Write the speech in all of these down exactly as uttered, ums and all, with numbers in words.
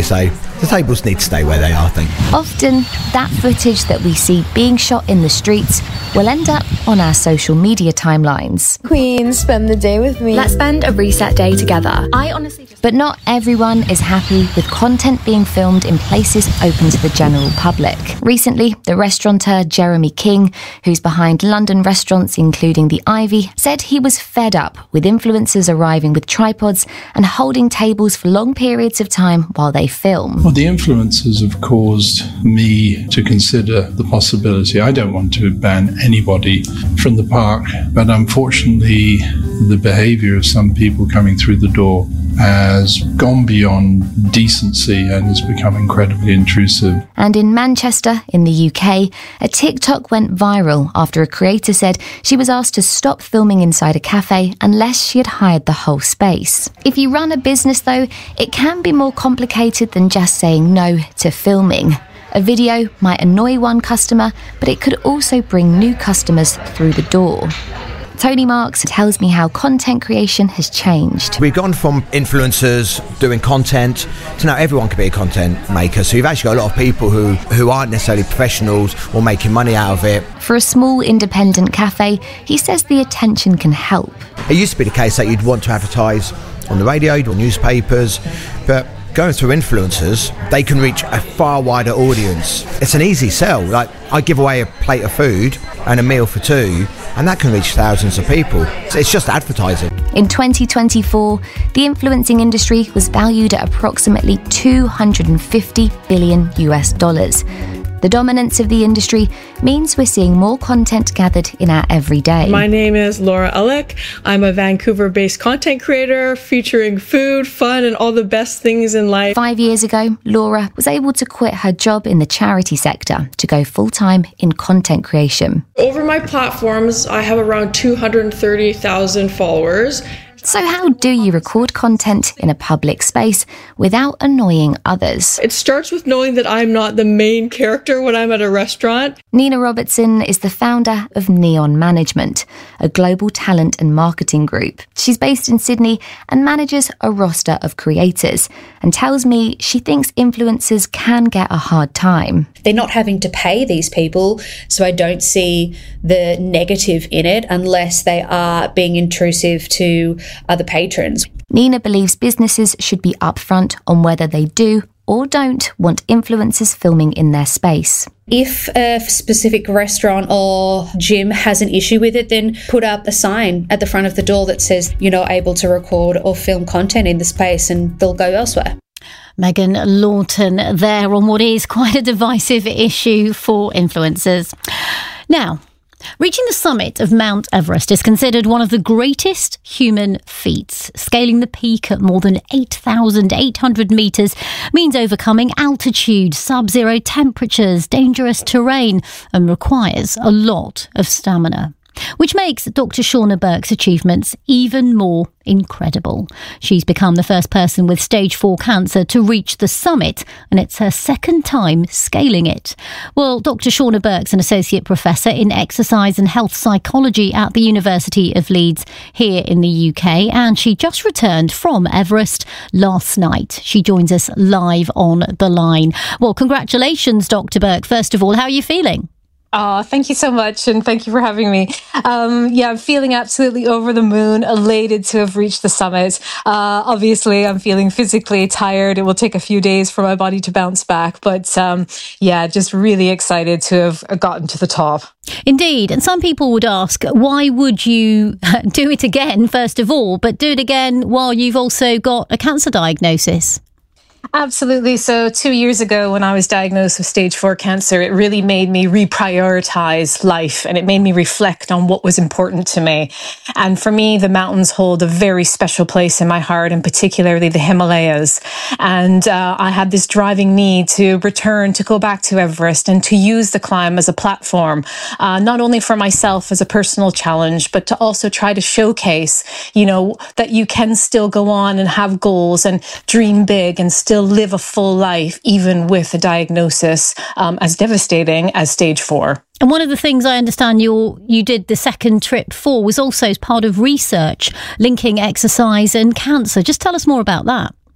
you say, the tables need to stay where they are, I think. Often, that footage that we see being shot in the streets will end up on our social media timelines. Queen, spend the day with me. Let's spend a reset day together. I honestly just... But not everyone is happy with content being filmed in places open to the general public. Recently, the restaurateur Jeremy King, who's behind London restaurants including the Ivy, said he was fed up with influencers arriving with tripods and holding tables for long periods of time while they film. Well, the influencers have caused me to consider the possibility. I don't want to ban anybody from the park, but unfortunately, the behaviour of some people coming through the door has gone beyond decency and has become incredibly intrusive. And in Manchester, in the U K, a TikTok went viral after a creator said she was asked to stop filming inside a cafe unless she had hired the whole space. If you run a business, though, it can be more complicated than just saying no to filming. A video might annoy one customer, but it could also bring new customers through the door. Tony Marks tells me how content creation has changed. We've gone from influencers doing content to now everyone can be a content maker. So you've actually got a lot of people who, who aren't necessarily professionals or making money out of it. For a small independent cafe, he says the attention can help. It used to be the case that you'd want to advertise on the radio, on newspapers, but going through influencers, they can reach a far wider audience. It's an easy sell. Like, I give away a plate of food and a meal for two, and that can reach thousands of people. So it's just advertising. In twenty twenty-four, the influencing industry was valued at approximately two hundred fifty billion US dollars. The dominance of the industry means we're seeing more content gathered in our everyday. My name is Laura Ulick. I'm a Vancouver-based content creator featuring food, fun, and all the best things in life. Five years ago, Laura was able to quit her job in the charity sector to go full-time in content creation. Over my platforms, I have around two hundred thirty thousand followers. So how do you record content in a public space without annoying others? It starts with knowing that I'm not the main character when I'm at a restaurant. Nina Robertson is the founder of Neon Management, a global talent and marketing group. She's based in Sydney and manages a roster of creators and tells me she thinks influencers can get a hard time. They're not having to pay these people, so I don't see the negative in it unless they are being intrusive to other patrons. Nina believes businesses should be upfront on whether they do or don't want influencers filming in their space. If a specific restaurant or gym has an issue with it, then put up a sign at the front of the door that says you're not able to record or film content in the space, and they'll go elsewhere. Megan Lawton there on what is quite a divisive issue for influencers. Now, reaching the summit of Mount Everest is considered one of the greatest human feats. Scaling the peak at more than eight thousand eight hundred metres means overcoming altitude, sub-zero temperatures, dangerous terrain, and requires a lot of stamina. Which makes Doctor Shauna Burke's achievements even more incredible. She's become the first person with stage four cancer to reach the summit, and it's her second time scaling it. Well, Doctor Shauna Burke's an associate professor in exercise and health psychology at the University of Leeds here in the U K, and she just returned from Everest last night. She joins us live on the line. Well, congratulations, Doctor Burke. First of all, how are you feeling? Oh, thank you so much, and thank you for having me. Um, yeah, I'm feeling absolutely over the moon, elated to have reached the summit. Uh, obviously, I'm feeling physically tired. It will take a few days for my body to bounce back, but um, yeah, just really excited to have gotten to the top. Indeed, and some people would ask, why would you do it again, first of all, but do it again while you've also got a cancer diagnosis? Absolutely. So two years ago, when I was diagnosed with stage four cancer, it really made me reprioritize life, and it made me reflect on what was important to me. And for me, the mountains hold a very special place in my heart, and particularly the Himalayas. And uh, I had this driving need to return, to go back to Everest and to use the climb as a platform, uh, not only for myself as a personal challenge, but to also try to showcase, you know, that you can still go on and have goals and dream big and still live a full life, even with a diagnosis um, as devastating as stage four. And one of the things I understand you you did the second trip for was also as part of research linking exercise and cancer. Just tell us more about that.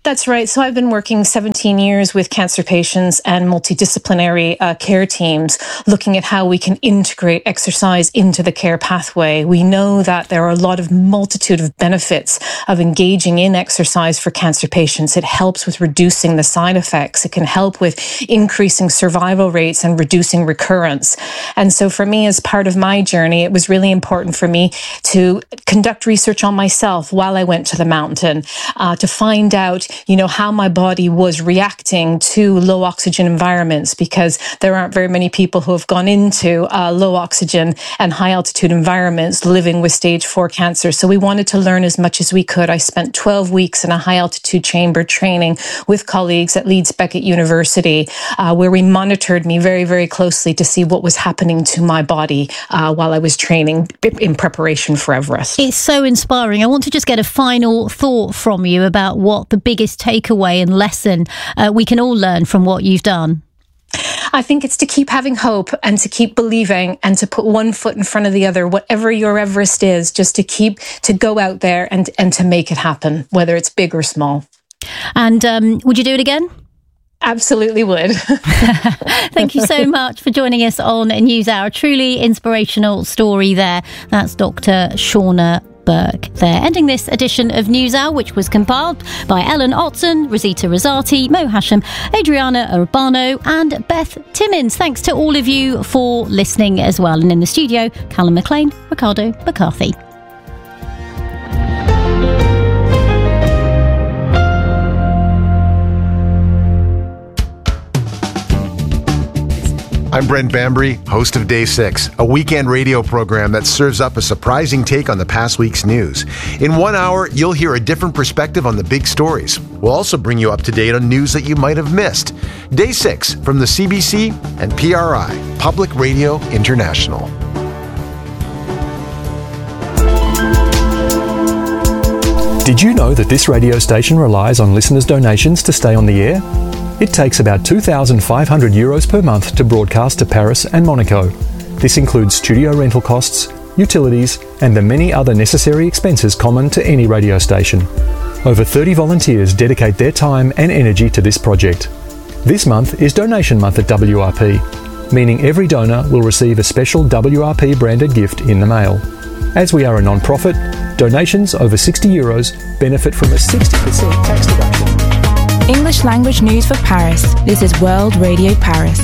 That's right. So I've been working seventeen years with cancer patients and multidisciplinary uh, care teams, looking at how we can integrate exercise into the care pathway. We know that there are a lot of multitude of benefits of engaging in exercise for cancer patients. It helps with reducing the side effects. It can help with increasing survival rates and reducing recurrence. And so for me, as part of my journey, it was really important for me to conduct research on myself while I went to the mountain, uh, to find out you know, how my body was reacting to low oxygen environments, because there aren't very many people who have gone into uh, low oxygen and high altitude environments living with stage four cancer. So we wanted to learn as much as we could. I spent twelve weeks in a high altitude chamber training with colleagues at Leeds Beckett University, uh, where we monitored me very, very closely to see what was happening to my body uh, while I was training in preparation for Everest. It's so inspiring. I want to just get a final thought from you about what the biggest takeaway and lesson uh, we can all learn from what you've done. I think it's to keep having hope and to keep believing and to put one foot in front of the other, whatever your Everest is, just to keep, to go out there and, and to make it happen, whether it's big or small. And um, would you do it again? Absolutely would. Thank you so much for joining us on NewsHour. Truly inspirational story there. That's Doctor Shauna Burke there. Ending this edition of NewsHour, which was compiled by Ellen Otson, Rosita Rosati, Mo Hashem, Adriana Urbano and Beth Timmins. Thanks to all of you for listening as well. And in the studio, Callum McLean, Ricardo McCarthy. I'm Brent Bambry, host of Day six, a weekend radio program that serves up a surprising take on the past week's news. In one hour, you'll hear a different perspective on the big stories. We'll also bring you up to date on news that you might have missed. Day six from the C B C and P R I, Public Radio International. Did you know that this radio station relies on listeners' donations to stay on the air? It takes about two thousand five hundred euros per month to broadcast to Paris and Monaco. This includes studio rental costs, utilities, and the many other necessary expenses common to any radio station. Over thirty volunteers dedicate their time and energy to this project. This month is Donation Month at W R P, meaning every donor will receive a special W R P branded gift in the mail. As we are a non-profit, donations over sixty euros benefit from a sixty percent tax deduction. English language news for Paris. This is World Radio Paris.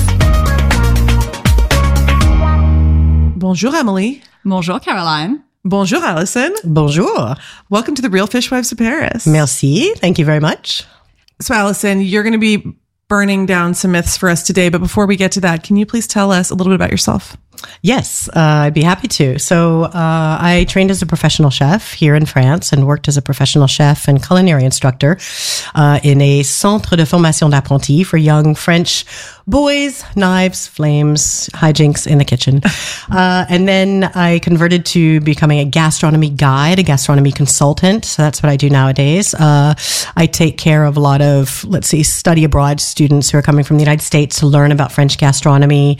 Bonjour, Emily. Bonjour, Caroline. Bonjour, Alison. Bonjour. Welcome to the Real Fishwives of Paris. Merci. Thank you very much. So, Alison, you're going to be burning down some myths for us today. But before we get to that, can you please tell us a little bit about yourself? Yes, uh, I'd be happy to. So uh, I trained as a professional chef here in France and worked as a professional chef and culinary instructor uh, in a centre de formation d'apprentis for young French boys, knives, flames, hijinks in the kitchen. Uh, and then I converted to becoming a gastronomy guide, a gastronomy consultant. So that's what I do nowadays. Uh, I take care of a lot of, let's see, study abroad students who are coming from the United States to learn about French gastronomy,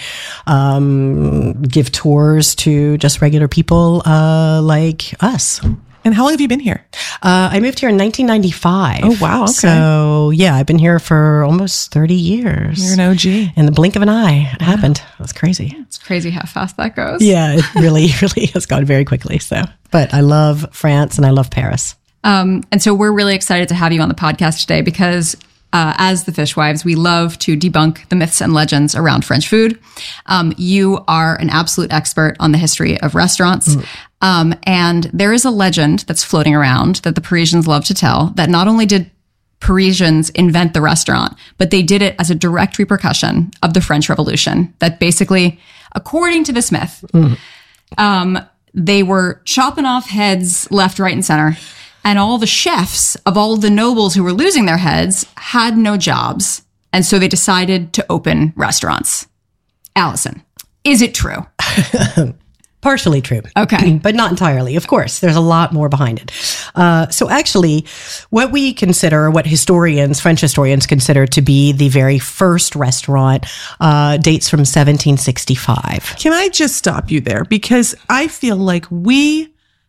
um, give tours to just regular people uh, like us. And how long have you been here? Uh, I moved here in nineteen ninety-five. Oh, wow. Okay. So, yeah, I've been here for almost thirty years. You're an O G. In the blink of an eye, it happened. It was crazy. It's crazy how fast that goes. Yeah, it really, really has gone very quickly. So, but I love France and I love Paris. Um, and so we're really excited to have you on the podcast today because Uh, as the Fishwives, we love to debunk the myths and legends around French food. Um, you are an absolute expert on the history of restaurants. Mm. Um, and there is a legend that's floating around that the Parisians love to tell that not only did Parisians invent the restaurant, but they did it as a direct repercussion of the French Revolution. That basically, according to this myth, mm. um, they were chopping off heads left, right, and center. And all the chefs of all the nobles who were losing their heads had no jobs. And so they decided to open restaurants. Alison, is it true? Partially true. Okay. But not entirely. Of course, there's a lot more behind it. Uh, so actually, what we consider, what historians, French historians consider to be the very first restaurant uh, dates from seventeen sixty-five. Can I just stop you there? Because I feel like we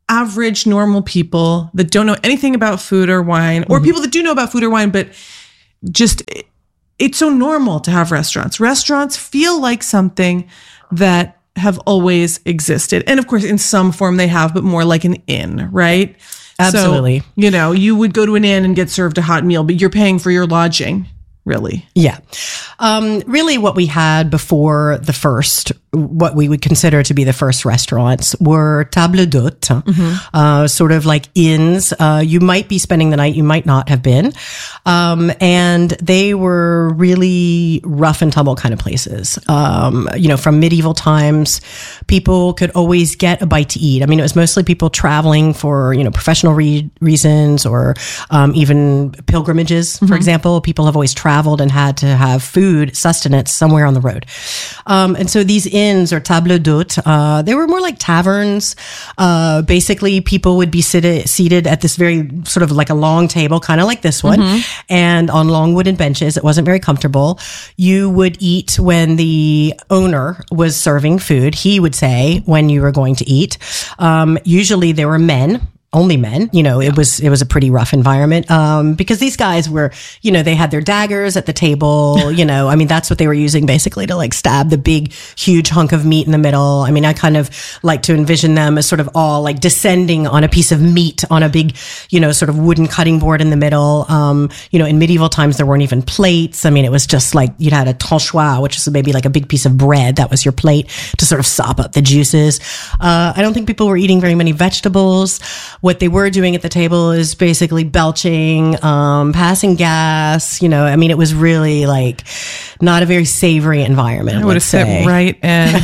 average, normal people that don't know anything about food or wine, or mm-hmm. people that do know about food or wine, but just, it's so normal to have restaurants. Restaurants feel like something that have always existed. And of course, in some form they have, but more like an inn, right? Absolutely. So, you know, you would go to an inn and get served a hot meal, but you're paying for your lodging, really. Yeah. Um, really what we had before the first, what we would consider to be the first restaurants were table d'hôte, mm-hmm. uh, sort of like inns. Uh, you might be spending the night, you might not have been. Um, and they were really rough and tumble kind of places. Um, you know, from medieval times, people could always get a bite to eat. I mean, it was mostly people traveling for, you know, professional re- reasons or um, even pilgrimages, mm-hmm. for example. People have always traveled and had to have food, sustenance somewhere on the road. Um, and so these inns or table d'hôte, uh, they were more like taverns. Uh, basically, people would be seated, seated at this very sort of like a long table, kind of like this one, mm-hmm. and on long wooden benches. It wasn't very comfortable. You would eat when the owner was serving food. He would say when you were going to eat. Um, usually there were men. Only men, you know, it was, it was a pretty rough environment, um, because these guys were, you know, they had their daggers at the table, you know, I mean, that's what they were using basically to like stab the big, huge hunk of meat in the middle. I mean, I kind of like to envision them as sort of all like descending on a piece of meat on a big, you know, sort of wooden cutting board in the middle. Um, you know, in medieval times, there weren't even plates. I mean, it was just like you'd had a tranchoir, which is maybe like a big piece of bread. That was your plate to sort of sop up the juices. Uh, I don't think people were eating very many vegetables. What they were doing at the table is basically belching, um, passing gas. You know, I mean, it was really like not a very savory environment. I would have fit right in.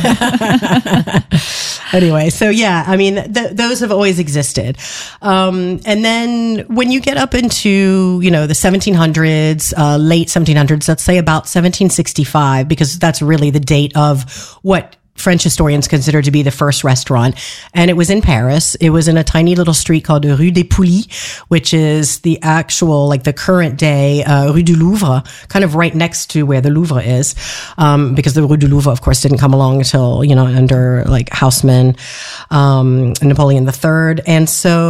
Anyway, so yeah, I mean, th- those have always existed. Um, and then when you get up into, you know, the seventeen hundreds, uh, late seventeen hundreds, let's say about seventeen sixty-five, because that's really the date of what French historians consider to be the first restaurant. And it was in Paris. It was in a tiny little street called Rue des Poulies, which is the actual, like the current day, uh, Rue du Louvre, kind of right next to where the Louvre is. Um, because the Rue du Louvre, of course, didn't come along until, you know, under like Haussmann, um, Napoleon the Third. And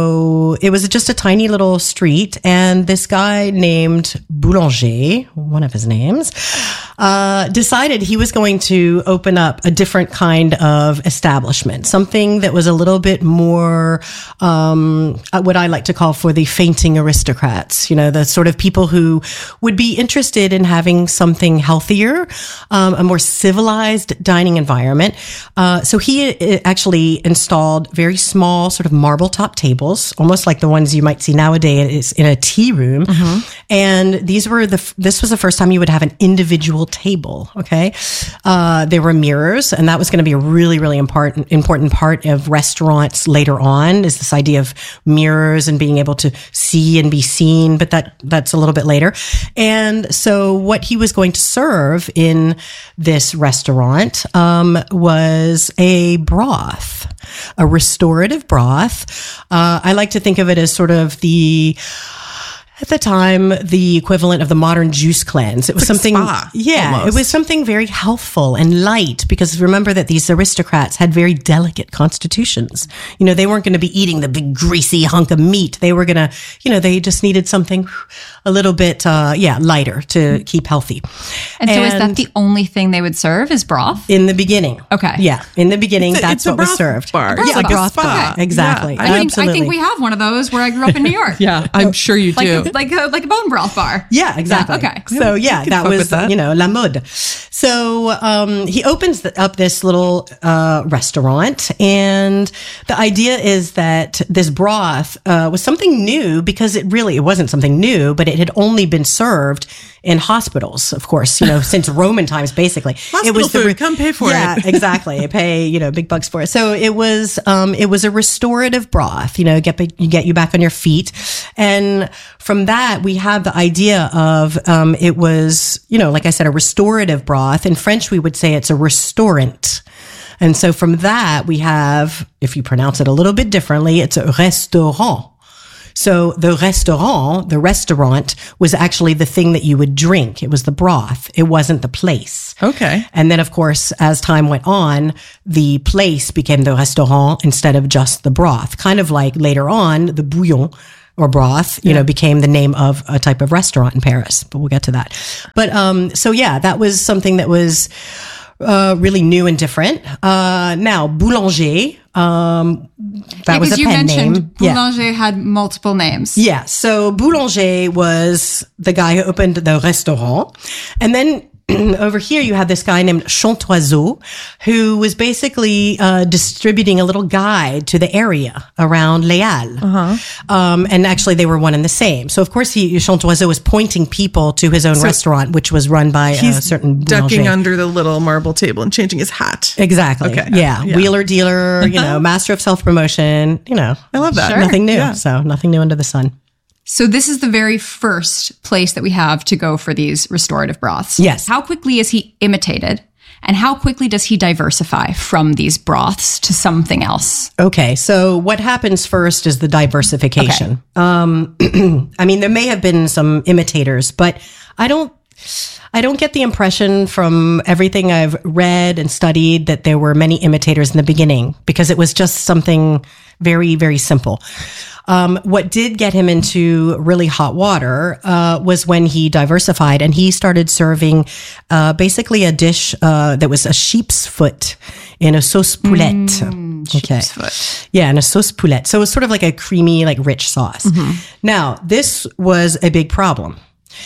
so it was just a tiny little street. And this guy named Boulanger, one of his names, uh, decided he was going to open up a different kind of establishment, something that was a little bit more, um, what I like to call for the fainting aristocrats, you know, the sort of people who would be interested in having something healthier, um, a more civilized dining environment. Uh, so he actually installed very small sort of marble top tables, almost like the ones you might see nowadays in a tea room. Mm-hmm. And these were the, this was the first time you would have an individual table. Okay. Uh, there were mirrors, and that was going to be a really, really important, important part of restaurants later on, is this idea of mirrors and being able to see and be seen. But that, that's a little bit later. And so what he was going to serve in this restaurant, um, was a broth, a restorative broth. Uh, I like to think of it as sort of the, at the time, the equivalent of the modern juice cleanse. It was like something, spa, yeah, almost. It was something very healthful and light, because remember that these aristocrats had very delicate constitutions. You know, they weren't going to be eating the big greasy hunk of meat. They were going to, you know, they just needed something a little bit, uh, yeah, lighter to keep healthy. And, and so is that the only thing they would serve is broth? In the beginning. Okay. Yeah. In the beginning, it's a, that's it's a what broth was served. Bar. Broth yeah, like broth a spa. bar. Exactly. Yeah. I, think, Absolutely. I think we have one of those where I grew up in New York. Yeah, I'm sure you do. Like, like, a, like a bone broth bar. Yeah, exactly. Yeah, okay. So yeah, that was, that. you know, la mode. So, um, he opens the, up this little, uh, restaurant, and the idea is that this broth, uh, was something new, because it really, it wasn't something new, but it had only been served in hospitals, of course, you know, since Roman times, basically. Hospital it was food, the, come pay for yeah, it. Yeah, exactly. Pay, you know, big bucks for it. So it was, um, it was a restorative broth, you know, get, get you back on your feet. And from that, we have the idea of, um, it was, you know, like I said, a restorative broth. In French, we would say it's a restaurant. And so from that, we have, if you pronounce it a little bit differently, it's a restaurant. So the restaurant, the restaurant was actually the thing that you would drink. It was the broth. It wasn't the place. Okay. And then, of course, as time went on, the place became the restaurant instead of just the broth. Kind of like later on, the bouillon or broth, you yeah. know, became the name of a type of restaurant in Paris. But we'll get to that. But um, so, yeah, that was something that was uh, really new and different. Uh, now, boulanger, um, that yeah, was a you pen mentioned name. Boulanger yeah. had multiple names. Yeah. So boulanger was the guy who opened the restaurant. And then over here, you had this guy named Chantoiseau, who was basically uh, distributing a little guide to the area around Les Halles. Uh-huh. Um, and actually, they were one and the same. So, of course, he Chantoiseau was pointing people to his own so restaurant, which was run by a certain boulanger. Ducking under the little marble table and changing his hat. Exactly. Okay. Yeah. yeah. Wheeler dealer, you know, master of self-promotion, you know. I love that. Sure. Nothing new. Yeah. So, nothing new under the sun. So this is the very first place that we have to go for these restorative broths. Yes. How quickly is he imitated? And how quickly does he diversify from these broths to something else? Okay, so what happens first is the diversification. Okay. Um, I mean, there may have been some imitators, but I don't I don't get the impression from everything I've read and studied that there were many imitators in the beginning, because it was just something very, very simple. Um, what did get him into really hot water uh, was when he diversified and he started serving uh, basically a dish uh, that was a sheep's foot in a sauce poulette. Mm, okay. Sheep's foot. Yeah, in a sauce poulette. So it was sort of like a creamy, like rich sauce. Mm-hmm. Now, this was a big problem.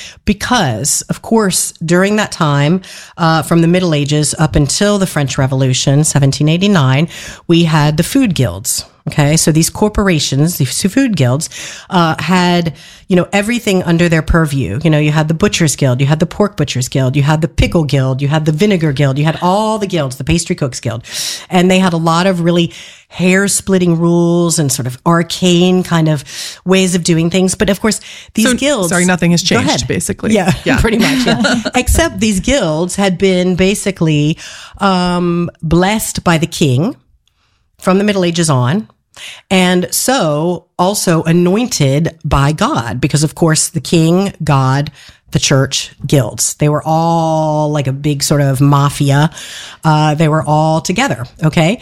Because, of course, during that time, uh, from the Middle Ages up until the French Revolution, seventeen eighty-nine, we had the food guilds. Okay, so these corporations, these food guilds, uh, had, you know, everything under their purview. You know, you had the Butchers Guild, you had the Pork Butchers Guild, you had the Pickle Guild, you had the Vinegar Guild, you had all the guilds, the Pastry Cooks Guild. And they had a lot of really hair-splitting rules and sort of arcane kind of ways of doing things. But of course, these so, guilds... Sorry, nothing has changed, basically. Yeah, yeah. pretty much, yeah. Except these guilds had been basically um, blessed by the king from the Middle Ages on. And so also anointed by God, because of course the king, God, the church, guilds, they were all like a big sort of mafia. Uh, they were all together. Okay.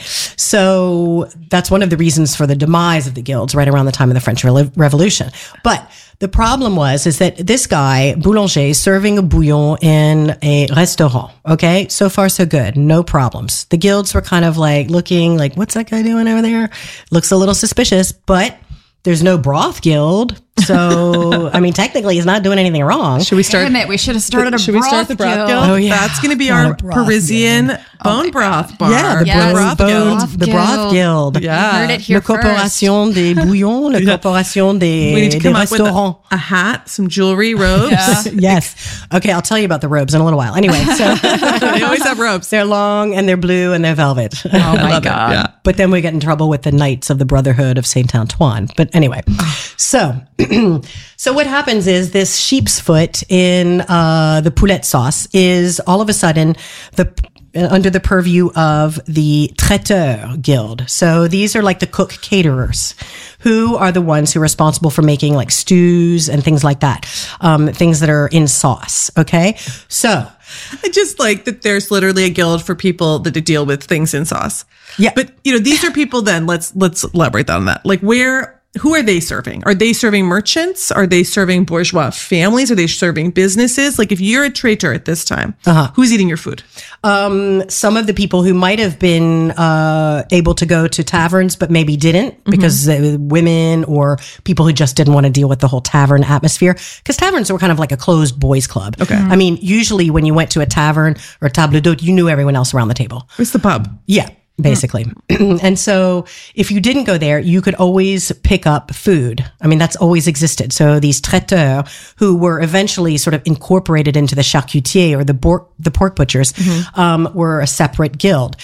So that's one of the reasons for the demise of the guilds right around the time of the French Re- Revolution. But the problem was, is that this guy, Boulanger, serving a bouillon in a restaurant. Okay. So far, so good. No problems. The guilds were kind of like looking like, what's that guy doing over there? Looks a little suspicious, but there's no broth guild. So, I mean, technically, he's not doing anything wrong. Should we start? Damn it, we should have started a should broth we start the broth guild. guild? Oh, yeah. That's going to be Not our a broth Parisian guild. bone Oh broth bar. Yeah, the Yes. broth, broth guild. guild. The broth guild. Yeah. You heard it here Le Corporation first. des Bouillons, Le Yeah. Corporation des, We need to des come up with Restaurants. a, a hat, some jewelry, robes. Yeah. Yes. Okay, I'll tell you about the robes in a little while. Anyway, so They always have robes. they're long and they're blue and they're velvet. Oh my love it, God. yeah. But then we get in trouble with the Knights of the Brotherhood of Saint Antoine. But anyway, so so what happens is this sheep's foot in uh, the poulette sauce is all of a sudden the under the purview of the traiteur guild. So these are like the cook caterers who are the ones who are responsible for making like stews and things like that, um, things that are in sauce. Okay, so. I just like that there's literally a guild for people that deal with things in sauce. Yeah. But you know, these are people then, let's let's elaborate on that. Like where who are they serving? Are they serving merchants? Are they serving bourgeois families? Are they serving businesses? Like if you're a traitor at this time, uh-huh. who's eating your food? Um, some of the people who might have been uh, able to go to taverns, but maybe didn't because mm-hmm. uh, women or people who just didn't want to deal with the whole tavern atmosphere. Because taverns were kind of like a closed boys club. Okay. I mean, usually when you went to a tavern or a table d'hôte, you knew everyone else around the table. It's the pub. Yeah. Basically. Mm. And so if you didn't go there, you could always pick up food. I mean, that's always existed. So these traiteurs who were eventually sort of incorporated into the charcutier or the pork, the pork butchers, mm-hmm. um, were a separate guild.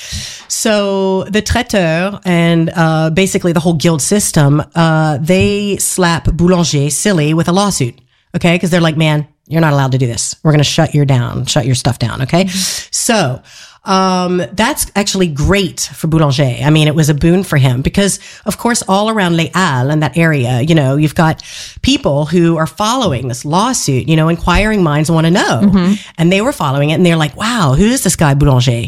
So the traiteur and, uh, basically the whole guild system, uh, they slap Boulanger silly with a lawsuit. Okay. Cause they're like, man, you're not allowed to do this. We're going to shut you down, shut your stuff down. Okay. Mm-hmm. So, Um, that's actually great for Boulanger. I mean, it was a boon for him because, of course, all around Les Halles and that area, you know, you've got people who are following this lawsuit, you know, inquiring minds want to know. Mm-hmm. And they were following it and they're like, wow, who is this guy Boulanger?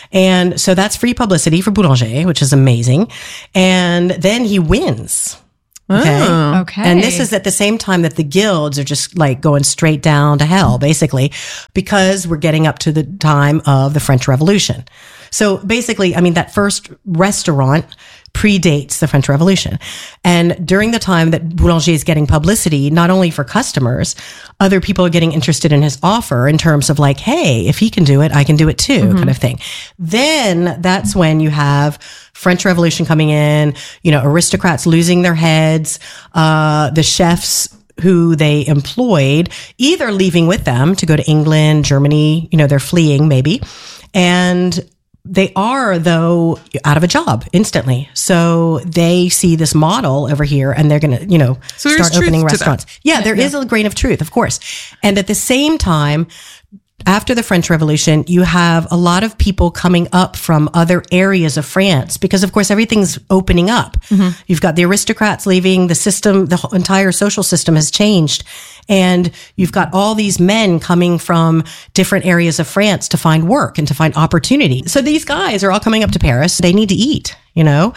And so that's free publicity for Boulanger, which is amazing. And then he wins. Okay. Oh, okay. And this is at the same time that the guilds are just like going straight down to hell, basically, because we're getting up to the time of the French Revolution. So basically, I mean, that first restaurant predates the French Revolution. And during the time that Boulanger is getting publicity, not only for customers, other people are getting interested in his offer in terms of like, hey, if he can do it, I can do it too, mm-hmm. kind of thing. Then that's when you have French Revolution coming in, you know, aristocrats losing their heads, uh, the chefs who they employed either leaving with them to go to England, Germany, you know, they're fleeing maybe. And they are, though, out of a job instantly. So they see this model over here and they're going to, you know, so start opening restaurants. Yeah, there yeah. is a grain of truth, of course. And at the same time, after the French Revolution, you have a lot of people coming up from other areas of France because, of course, everything's opening up. Mm-hmm. You've got the aristocrats leaving, the system, the whole entire social system has changed. And you've got all these men coming from different areas of France to find work and to find opportunity. So these guys are all coming up to Paris. They need to eat, you know?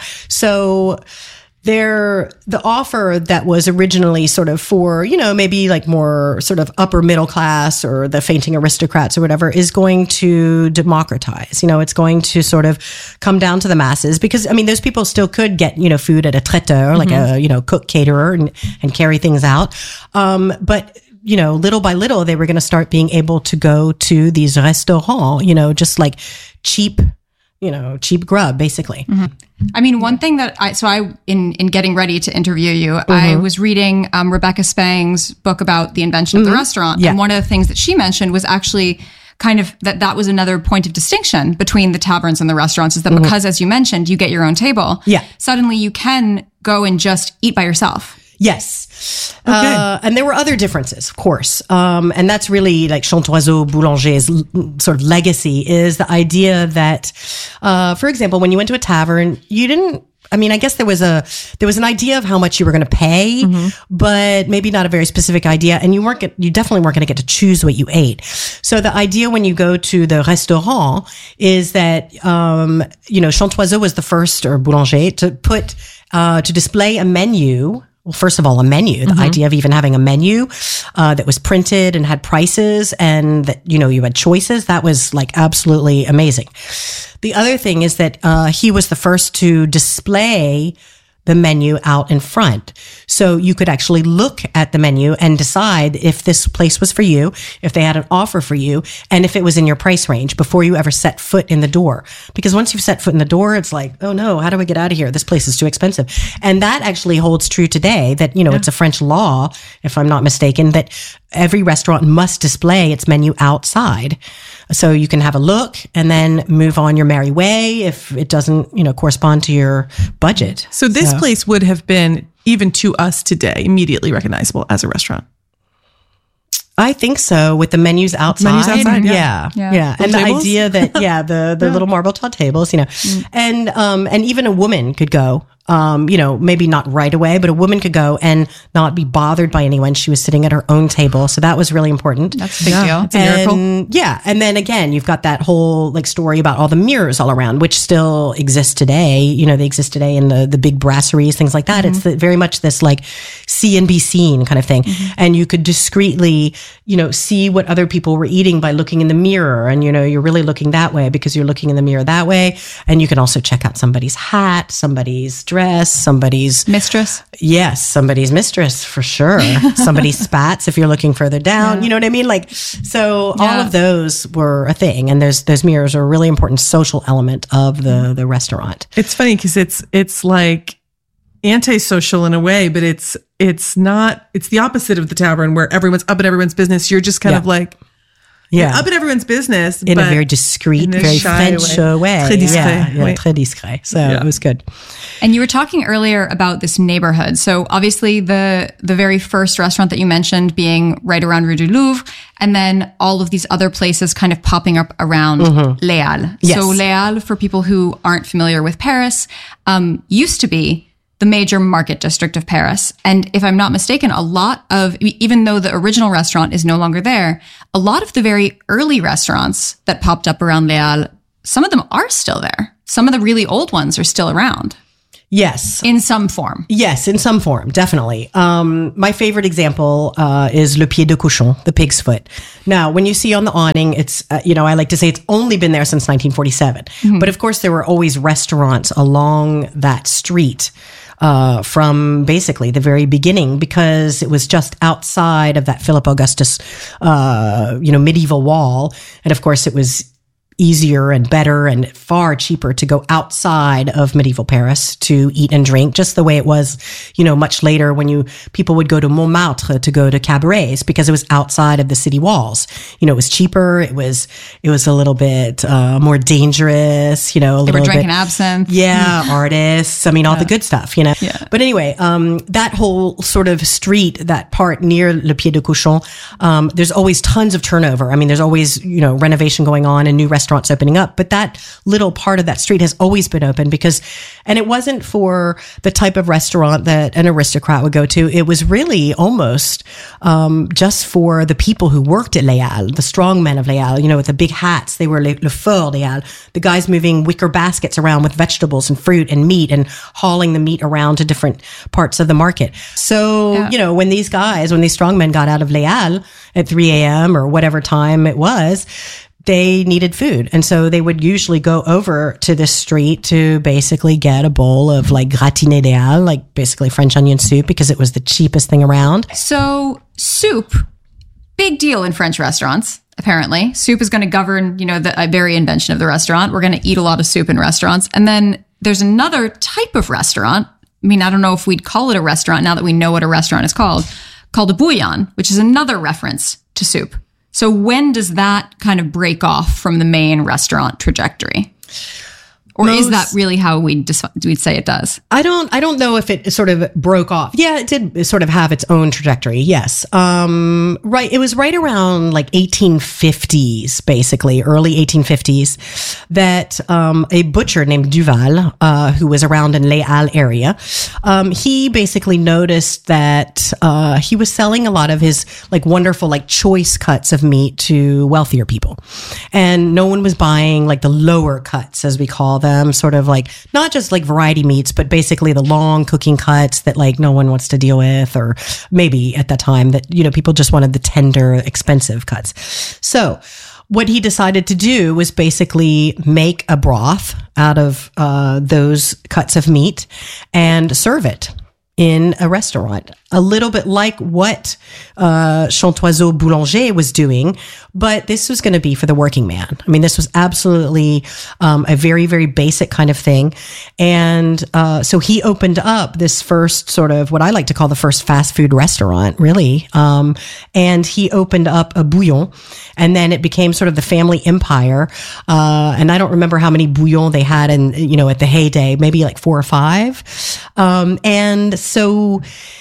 So they're, the offer that was originally sort of for, you know, maybe like more sort of upper middle class or the fainting aristocrats or whatever is going to democratize. You know, it's going to sort of come down to the masses because, I mean, those people still could get, you know, food at a traiteur, like mm-hmm. a, you know, cook caterer and, and carry things out. Um, but, you know, little by little, they were going to start being able to go to these restaurants, you know, just like cheap, you know, cheap grub, basically. Mm-hmm. I mean, one thing that I, so I, in, in getting ready to interview you, mm-hmm. I was reading um, Rebecca Spang's book about the invention mm-hmm. of the restaurant. Yeah. And one of the things that she mentioned was actually kind of that that was another point of distinction between the taverns and the restaurants is that mm-hmm. because, as you mentioned, you get your own table. Yeah. Suddenly you can go and just eat by yourself. Yes. Okay. Uh, and there were other differences, of course. Um, and that's really like Chantoiseau Boulanger's l- sort of legacy is the idea that, uh, for example, when you went to a tavern, you didn't, I mean, I guess there was a, there was an idea of how much you were going to pay, mm-hmm. but maybe not a very specific idea. And you weren't, get, you definitely weren't going to get to choose what you ate. So the idea when you go to the restaurant is that, um, you know, Chantoiseau was the first, or Boulanger, to put, uh, to display a menu. Well, first of all, a menu, the mm-hmm. idea of even having a menu uh, that was printed and had prices and that, you know, you had choices, that was like absolutely amazing. The other thing is that uh, he was the first to display the menu out in front. So you could actually look at the menu and decide if this place was for you, if they had an offer for you, and if it was in your price range before you ever set foot in the door. Because once you've set foot in the door, it's like, oh no, how do I get out of here? This place is too expensive. And that actually holds true today that, you know, yeah. it's a French law, if I'm not mistaken, that every restaurant must display its menu outside. So you can have a look and then move on your merry way if it doesn't, you know, correspond to your budget. So this so. place would have been, even to us today, immediately recognizable as a restaurant. I think so, with the menus outside. Menus outside, yeah. Yeah. yeah. yeah. And tables? The idea that, yeah, the, the yeah. little marble top tables, you know, mm. and, um, and even a woman could go, um, you know, maybe not right away, but a woman could go and not be bothered by anyone. She was sitting at her own table. So that was really important. That's a big yeah. deal. It's a miracle. And, yeah. And then again, you've got that whole like story about all the mirrors all around, which still exist today. You know, they exist today in the, the big brasseries, things like that. Mm-hmm. It's the, very much this like see and be seen kind of thing. Mm-hmm. And you could discreetly, you know, see what other people were eating by looking in the mirror. And, you know, you're really looking that way because you're looking in the mirror that way. And you can also check out somebody's hat, somebody's dress, somebody's mistress. Yes, somebody's mistress for sure. Somebody's spats if you're looking further down. Yeah. You know what I mean? Like, so yeah. all of those were a thing. And there's those mirrors are a really important social element of the the restaurant. It's funny because it's it's like antisocial in a way, but it's it's not. It's the opposite of the tavern where everyone's up in everyone's business. You're just kind yeah. of like. Yeah. You're up in everyone's business. In a very discreet, very French way. way. Très discret. Yeah, yeah, Oui. très discret. So Yeah. it was good. And you were talking earlier about this neighborhood. So obviously the the very first restaurant that you mentioned being right around Rue du Louvre, and then all of these other places kind of popping up around Mhm. Les Halles. Yes. So Les Halles, for people who aren't familiar with Paris, um, used to be the major market district of Paris. And if I'm not mistaken, a lot of, even though the original restaurant is no longer there, a lot of the very early restaurants that popped up around Les Halles, some of them are still there. Some of the really old ones are still around. Yes. In some form. Yes, in some form, definitely. Um, my favorite example uh, is Le Pied de Cochon, the pig's foot. Now, when you see on the awning, it's, uh, you know, I like to say it's only been there since nineteen forty-seven. Mm-hmm. But of course, there were always restaurants along that street uh, from basically the very beginning, because it was just outside of that Philip Augustus, uh, you know, medieval wall. And of course, it was easier and better and far cheaper to go outside of medieval Paris to eat and drink, just the way it was, you know, much later when you people would go to Montmartre to go to cabarets, because it was outside of the city walls. You know, it was cheaper. It was it was a little bit uh, more dangerous. You know, a they little were drinking bit, absinthe. Yeah, artists. I mean, all Yeah. the good stuff. You know. Yeah. But anyway, um, that whole sort of street, that part near Le Pied de Cochon, um, there's always tons of turnover. I mean, there's always, you know, renovation going on and new restaurants opening up, but that little part of that street has always been open because, and it wasn't for the type of restaurant that an aristocrat would go to. It was really almost um, just for the people who worked at Les Halles, the strong men of Les Halles, you know, with the big hats. They were le, le fort Les Halles, the guys moving wicker baskets around with vegetables and fruit and meat and hauling the meat around to different parts of the market. So, Yeah. you know, when these guys, when these strong men got out of Les Halles at three a.m. or whatever time it was, they needed food. And so they would usually go over to this street to basically get a bowl of like gratiné des Halles, like basically French onion soup, because it was the cheapest thing around. So soup, big deal in French restaurants. Apparently, soup is going to govern, you know, the uh, very invention of the restaurant. We're going to eat a lot of soup in restaurants. And then there's another type of restaurant. I mean, I don't know if we'd call it a restaurant now that we know what a restaurant is called, called a bouillon, which is another reference to soup. So when does that kind of break off from the main restaurant trajectory? Or Most, is that really how we'd, dis- we'd say it does? I don't, I don't know if it sort of broke off. Yeah, it did sort of have its own trajectory. Yes. Um, right. It was right around like eighteen fifties, basically early eighteen fifties, that, um, a butcher named Duval, uh, who was around in Les Halles area, um, he basically noticed that, uh, he was selling a lot of his like wonderful, like choice cuts of meat to wealthier people. And no one was buying like the lower cuts, as we call them, sort of like not just like variety meats, but basically the long cooking cuts that like no one wants to deal with, or maybe at that time that, you know, people just wanted the tender, expensive cuts. So what he decided to do was basically make a broth out of uh, those cuts of meat and serve it in a restaurant, a little bit like what uh, Chantoiseau Boulanger was doing, but this was going to be for the working man. I mean, this was absolutely um, a very, very basic kind of thing. And uh, so he opened up this first sort of what I like to call the first fast food restaurant, really. Um, and he opened up a bouillon, and then it became sort of the family empire. Uh, and I don't remember how many bouillons they had in, you know, at the heyday, maybe like four or five. Um, and so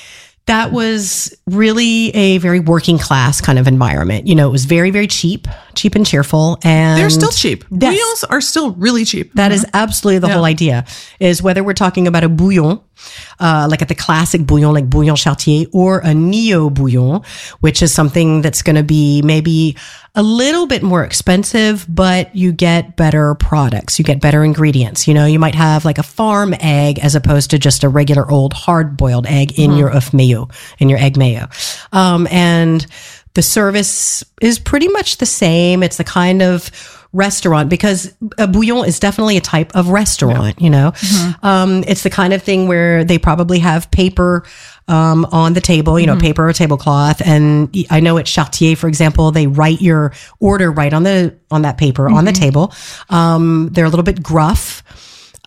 that was really a very working class kind of environment. You know, it was very, very cheap, cheap and cheerful. And they're still cheap. Yes. Bouillons are still really cheap. That is absolutely the Yeah. whole idea, is whether we're talking about a bouillon, uh, like at the classic bouillon, like Bouillon Chartier, or a neo bouillon, which is something that's going to be maybe a little bit more expensive, but you get better products. You get better ingredients. You know, you might have like a farm egg as opposed to just a regular old hard boiled egg in Mhm. your œuf mayo, in your egg mayo. Um, and the service is pretty much the same. It's the kind of restaurant, because a bouillon is definitely a type of restaurant, you know. Mm-hmm. Um, it's the kind of thing where they probably have paper um, on the table, you know, Mhm. paper or tablecloth. And I know at Chartier, for example, they write your order right on the on that paper on the Mhm. table. Um, they're a little bit gruff.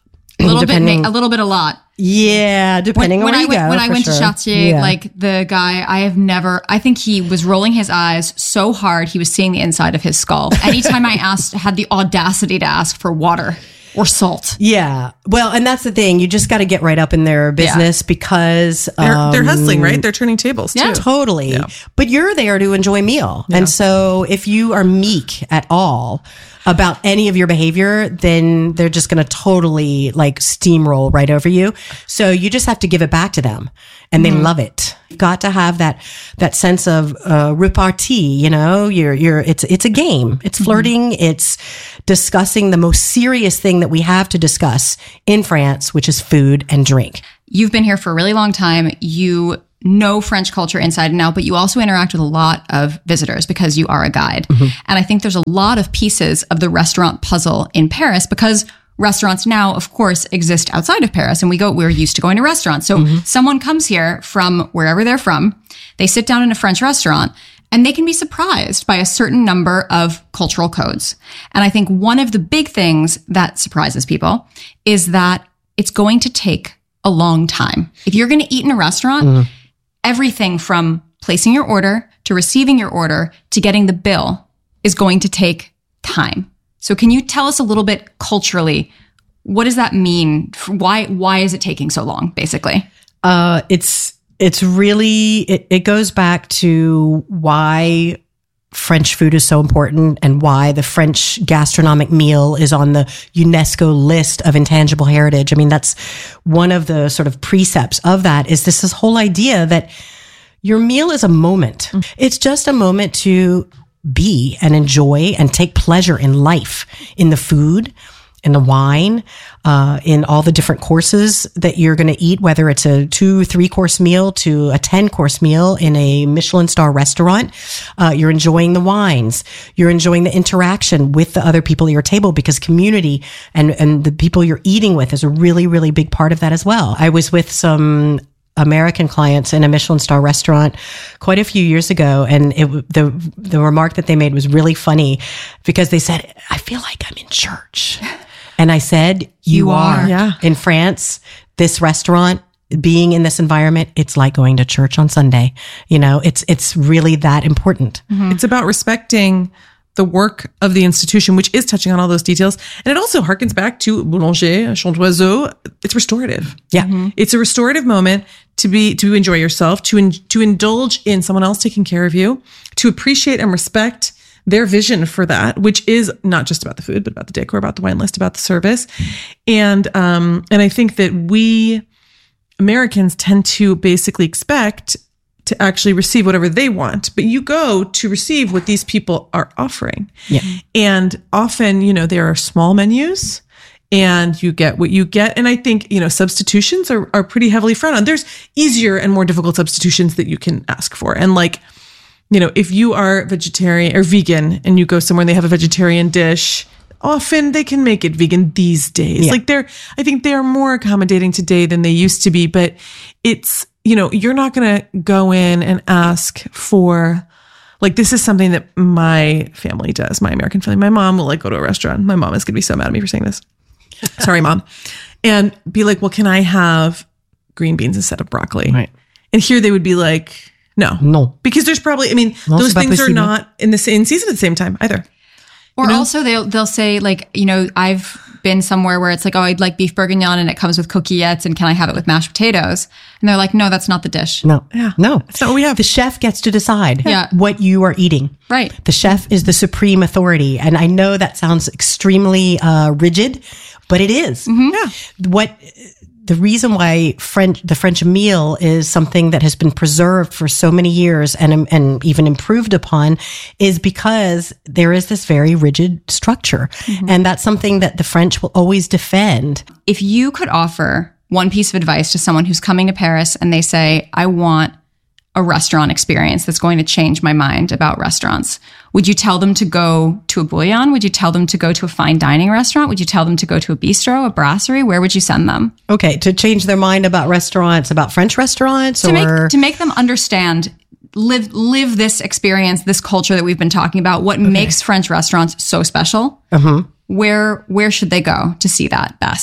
A little bit, a little bit, a lot. Yeah, depending when, on when where I you went, go. When I went sure. to Chartier, yeah. like the guy, I have never, I think he was rolling his eyes so hard he was seeing the inside of his skull. Anytime I asked, had the audacity to ask for water or salt. Yeah. Well, and that's the thing. You just got to get right up in their business yeah. because they're, um, they're hustling, right? They're turning tables too. Yeah, totally. Yeah. But you're there to enjoy a meal. Yeah. And so if you are meek at all about any of your behavior, then they're just going to totally like steamroll right over you. So you just have to give it back to them, and mm-hmm. they love it. You've got to have that that sense of uh, repartee. You know, you're you're it's it's a game. It's flirting. Mm-hmm. It's discussing the most serious thing that we have to discuss in France, which is food and drink. You've been here for a really long time. You know French culture inside and out, but you also interact with a lot of visitors because you are a guide. Mm-hmm. And I think there's a lot of pieces of the restaurant puzzle in Paris because restaurants now, of course, exist outside of Paris, and we go, we're used to going to restaurants. So mm-hmm. someone comes here from wherever they're from, they sit down in a French restaurant, and they can be surprised by a certain number of cultural codes. And I think one of the big things that surprises people is that it's going to take a long time. If you're going to eat in a restaurant, mm-hmm. everything from placing your order to receiving your order to getting the bill is going to take time. So can you tell us a little bit culturally, what does that mean? Why why is it taking so long, basically? Uh, it's it's really, it, it goes back to why French food is so important and why the French gastronomic meal is on the UNESCO list of intangible heritage. I mean, that's one of the sort of precepts of that is this, this whole idea that your meal is a moment. Mm. It's just a moment to be and enjoy and take pleasure in life, in the food, in the wine, uh, in all the different courses that you're going to eat, whether it's a two, three course meal to a ten course meal in a Michelin star restaurant. Uh, you're enjoying the wines. You're enjoying the interaction with the other people at your table because community and, and the people you're eating with is a really, really big part of that as well. I was with some American clients in a Michelin star restaurant quite a few years ago. And it, the, the remark that they made was really funny because they said, I feel like I'm in church. And I said, you, you are. are. Yeah. In France, this restaurant, being in this environment, it's like going to church on Sunday. You know, it's, it's really that important. Mm-hmm. It's about respecting the work of the institution, which is touching on all those details. And it also harkens back to Boulanger, Chantoiseau. It's restorative. Yeah. Mm-hmm. It's a restorative moment to be, to enjoy yourself, to, in, to indulge in someone else taking care of you, to appreciate and respect their vision for that, which is not just about the food, but about the decor, about the wine list, about the service. And, um, and I think that we Americans tend to basically expect to actually receive whatever they want, but you go to receive what these people are offering. Yeah. And often, you know, there are small menus and you get what you get. And I think, you know, substitutions are, are pretty heavily frowned on. There's easier and more difficult substitutions that you can ask for. And like, you know, if you are vegetarian or vegan and you go somewhere and they have a vegetarian dish, often they can make it vegan these days. Yeah. Like they're, I think they are more accommodating today than they used to be, but it's, you know, you're not going to go in and ask for, like, this is something that my family does, my American family. My mom will like go to a restaurant. My mom is going to be so mad at me for saying this. Sorry, Mom. And be like, well, can I have green beans instead of broccoli? Right. And here they would be like, no. No. Because there's probably, I mean, No, those c'est pas things are possible. not in the same season at the same time either. Or You know? also they'll they'll say like, you know, I've been somewhere where it's like, oh, I'd like beef bourguignon and it comes with coquillettes and can I have it with mashed potatoes? And they're like, no, that's not the dish. No. Yeah. No. That's not what we have. The chef gets to decide Yeah. what you are eating. Right. The chef is the supreme authority. And I know that sounds extremely uh, rigid, but it is. Mm-hmm. Yeah. What the reason why French, the French meal is something that has been preserved for so many years and, and even improved upon is because there is this very rigid structure. Mm-hmm. And that's something that the French will always defend. If you could offer one piece of advice to someone who's coming to Paris and they say, I want a restaurant experience that's going to change my mind about restaurants, would you tell them to go to a bouillon? Would you tell them to go to a fine dining restaurant? Would you tell them to go to a bistro, a brasserie? Where would you send them? Okay, to change their mind about restaurants, about French restaurants, To or make, to make them understand, live live this experience, this culture that we've been talking about, what makes French restaurants so special. uh-huh. Where where should they go to see that best?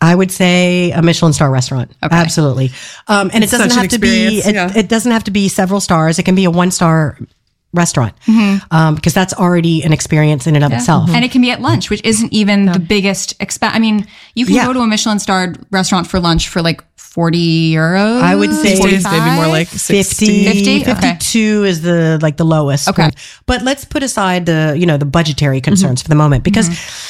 I would say a Michelin star restaurant. Okay. Absolutely. Um, and It's it doesn't such an have to be, it, experience, yeah. it doesn't have to be several stars. It can be a one star restaurant. Mhm. Um, because that's already an experience in and of Yeah. itself. And it can be at lunch, which isn't even the biggest expense. I mean, you can Yeah. go to a Michelin starred restaurant for lunch for like forty euros. I would say maybe more like fifty, fifty? Okay. fifty-two is the like the lowest. Okay. But let's put aside the, you know, the budgetary concerns for the moment, because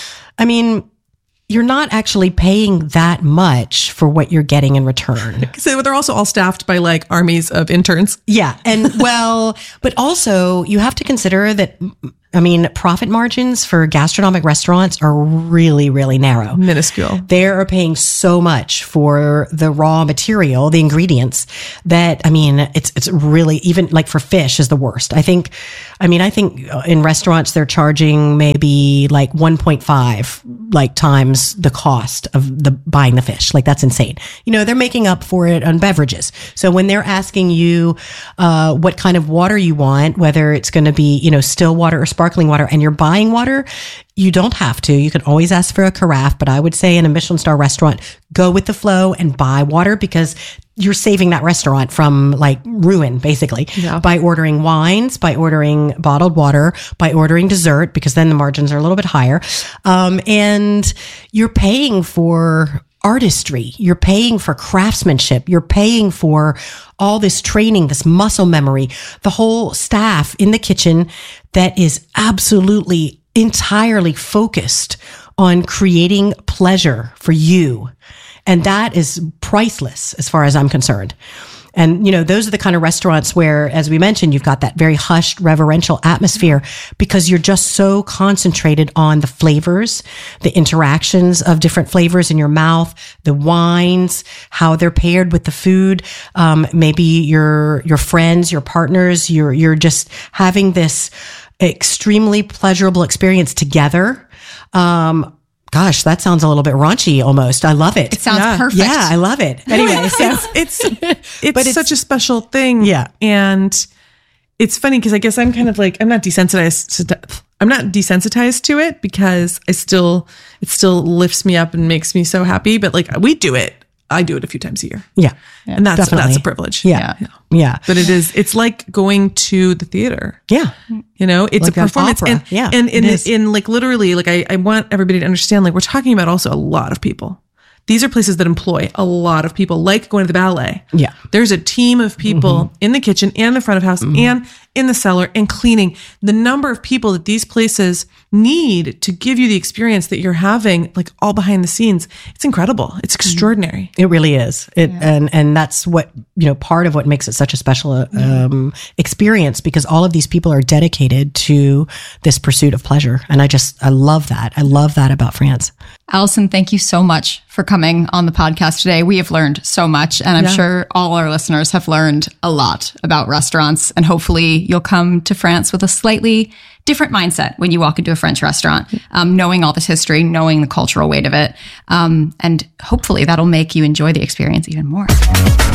I mean, you're not actually paying that much for what you're getting in return. So they're also all staffed by like armies of interns. Yeah. And well, but also you have to consider that, I mean, profit margins for gastronomic restaurants are really, really narrow. Minuscule. They are paying so much for the raw material, the ingredients, that, I mean, it's, it's really, even like for fish is the worst. I think, I mean, I think in restaurants, they're charging maybe like one point five like times the cost of the buying the fish. Like that's insane. You know, they're making up for it on beverages. So when they're asking you, uh, what kind of water you want, whether it's going to be, you know, still water or sparkling water, and you're buying water, you don't have to. You can always ask for a carafe, but I would say in a Michelin star restaurant, go with the flow and buy water, because you're saving that restaurant from like ruin, basically, Yeah. by ordering wines, by ordering bottled water, by ordering dessert, because then the margins are a little bit higher. Um, and you're paying for artistry. You're paying for craftsmanship. You're paying for all this training, this muscle memory, the whole staff in the kitchen that is absolutely entirely focused on creating pleasure for you. And that is priceless as far as I'm concerned. And, you know, those are the kind of restaurants where, as we mentioned, you've got that very hushed, reverential atmosphere, because you're just so concentrated on the flavors, the interactions of different flavors in your mouth, the wines, how they're paired with the food. Um, maybe your, your friends, your partners, you're, you're just having this extremely pleasurable experience together. Um, Gosh, that sounds a little bit raunchy almost. I love it. It sounds Yeah. perfect. Yeah, I love it. Anyway, so it's it's it's, But it's- such a special thing. Yeah. And it's funny because I guess I'm kind of like, I'm not desensitized to, I'm not desensitized to it, because I still, it still lifts me up and makes me so happy. But like, we do it. I do it a few times a year. yeah, And that's, definitely. that's a privilege. Yeah. Yeah. yeah, But it is, it's like going to the theater. yeah. You know, it's Like a an performance. opera. And, Yeah, and in, it is. in like literally, like I, I want everybody to understand, like we're talking about also a lot of people. These are places that employ a lot of people, like going to the ballet. Yeah. There's a team of people Mm-hmm. in the kitchen and the front of house and in the cellar and cleaning. The number of people that these places need to give you the experience that you're having, like all behind the scenes, it's incredible. It's extraordinary. It really is. It and and that's what, you know, part of what makes it such a special um, experience, because all of these people are dedicated to this pursuit of pleasure, and I just I love that. I love that about France. Allison, thank you so much for coming on the podcast today. We have learned so much, and I'm Yeah. sure all our listeners have learned a lot about restaurants. And hopefully you'll come to France with a slightly different mindset when you walk into a French restaurant, um, knowing all this history, knowing the cultural weight of it. Um, and hopefully that'll make you enjoy the experience even more.